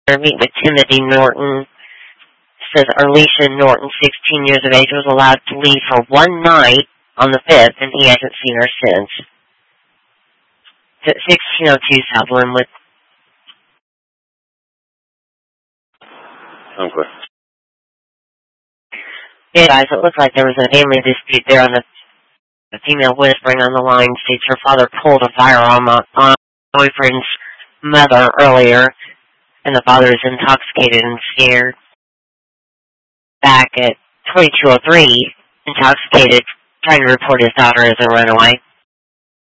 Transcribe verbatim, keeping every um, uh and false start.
meet with Timothy Norton. Says Alicia Norton, sixteen years of age, was allowed to leave for one night on the fifth, and he hasn't seen her since. sixteen oh two South Linwood. Okay. Yeah, guys, it looks like there was a family dispute there on the, the female whispering on the line states her father pulled a firearm on, on boyfriend's mother earlier, and the father is intoxicated and scared. Back at twenty-two oh three, intoxicated, trying to report his daughter as a runaway.